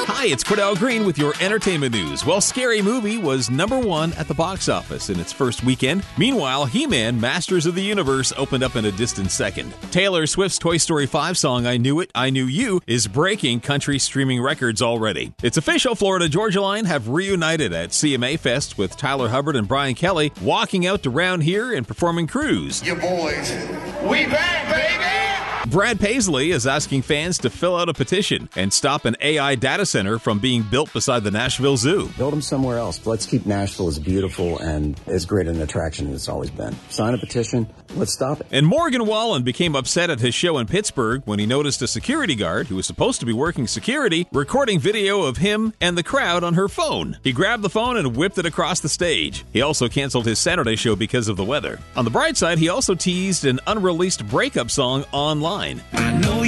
Hi, it's Cordell Green with your entertainment news. Well, Scary Movie was #1 at the box office in its first weekend. Meanwhile, He-Man, Masters of the Universe opened up in a distant second. Taylor Swift's Toy Story 5 song, I Knew It, I Knew You, is breaking country streaming records already. It's official, Florida Georgia Line have reunited at CMA Fest with Tyler Hubbard and Brian Kelly walking out to Round Here and performing Cruise. You boys, we back, baby! Brad Paisley is asking fans to fill out a petition and stop an AI data center from being built beside the Nashville Zoo. Build them somewhere else. Let's keep Nashville as beautiful and as great an attraction as it's always been. Sign a petition. Let's stop it. And Morgan Wallen became upset at his show in Pittsburgh when he noticed a security guard who was supposed to be working security recording video of him and the crowd on her phone. He grabbed the phone and whipped it across the stage. He also canceled his Saturday show because of the weather. On the bright side, he also teased an unreleased breakup song online. I know